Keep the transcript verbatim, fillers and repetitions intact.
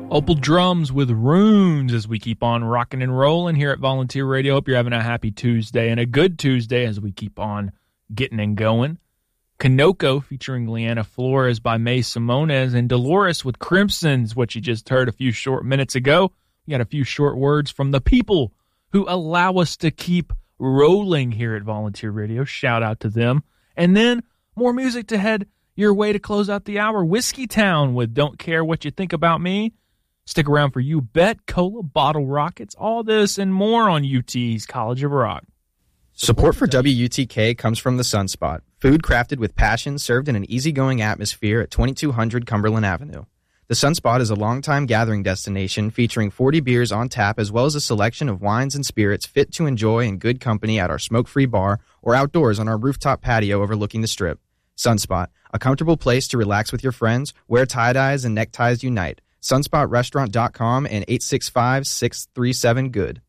Opal Drums with Runes as we keep on rocking and rolling here at Volunteer Radio. Hope you're having a happy Tuesday and a good Tuesday as we keep on getting and going. Kanoko featuring Leanna Flores by May Simones, and Dolores with Crimson's, what you just heard a few short minutes ago. We got a few short words from the people who allow us to keep rolling here at Volunteer Radio. Shout out to them. And then more music to head your way to close out the hour. Whiskey Town with Don't Care What You Think About Me. Stick around for You Bet, Cola, Bottle Rockets, all this and more on U T's College of Rock. Support for W U T K comes from the Sunspot, food crafted with passion served in an easygoing atmosphere at twenty-two hundred Cumberland Avenue. The Sunspot is a longtime gathering destination featuring forty beers on tap as well as a selection of wines and spirits fit to enjoy in good company at our smoke-free bar or outdoors on our rooftop patio overlooking the Strip. Sunspot, a comfortable place to relax with your friends, where tie-dyes and neckties unite. sunspot restaurant dot com and eight six five, six three seven, good.